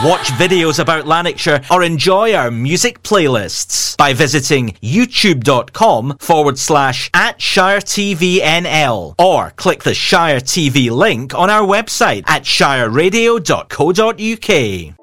Watch videos about Lanarkshire or enjoy our music playlists by visiting youtube.com/@ShireTVNL or click the Shire TV link on our website at shireradio.co.uk.